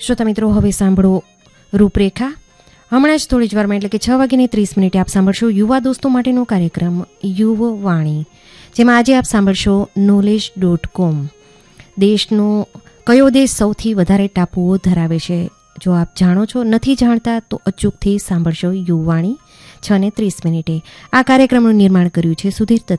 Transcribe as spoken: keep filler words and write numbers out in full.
શ્રોતા મિત્રો, હવે સાંભળો રૂપરેખા. હમણાં જ થોડી જ વારમાં એટલે કે છ વાગ્યાની ત્રીસ મિનિટે આપ સાંભળશો યુવા દોસ્તો માટેનો કાર્યક્રમ યુવવાણી, જેમાં આજે આપ સાંભળશો નોલેજ ડોટ કોમ. દેશનો કયો દેશ સૌથી વધારે ટાપુઓ ધરાવે છે? જો આપ જાણો છો, નથી જાણતા તો અચૂકથી સાંભળશો યુવવાણી છ ને ત્રીસ મિનિટે. આ કાર્યક્રમનું નિર્માણ કર્યું છે સુધીર